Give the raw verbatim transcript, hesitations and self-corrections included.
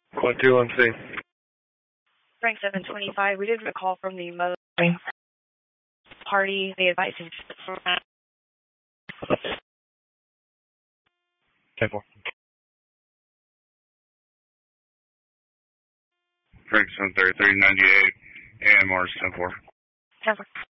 one two one C. Frank seven twenty-five, we did a call from the mother party. They advised him ten four. Frank seven thirty-three ninety-eight and Mars ten four. ten four.